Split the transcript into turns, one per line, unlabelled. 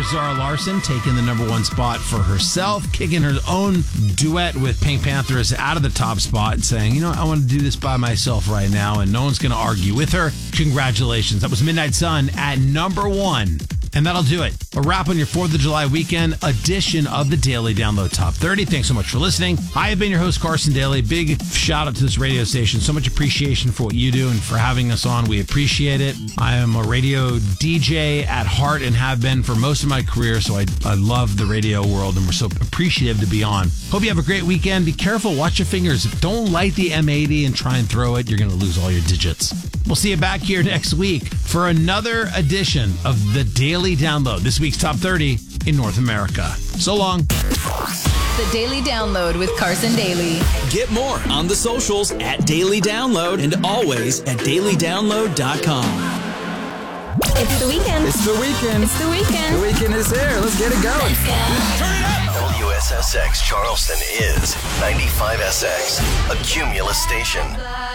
Zara Larsson taking the number one spot for herself, kicking her own duet with Pink Panthers out of the top spot and saying, you know, I want to do this by myself right now, and no one's going to argue with her. Congratulations. That was Midnight Sun at number one. And that'll do it. A wrap on your 4th of July weekend edition of the Daily Download Top 30. Thanks so much for listening. I have been your host, Carson Daly. Big shout out to this radio station. So much appreciation for what you do and for having us on. We appreciate it. I am a radio DJ at heart and have been for most of my career. So I love the radio world and we're so appreciative to be on. Hope you have a great weekend. Be careful. Watch your fingers. Don't light the M80 and try and throw it. You're going to lose all your digits. We'll see you back here next week for another edition of the Daily Download, this week's Top 30 in North America. So long.
The Daily Download with Carson Daly.
Get more on the socials at Daily Download and always at dailydownload.com.
It's the weekend.
It's the weekend.
It's the weekend.
The weekend is here. Let's get it going.
Turn it up! WSSX Charleston is 95SX, a Cumulus station.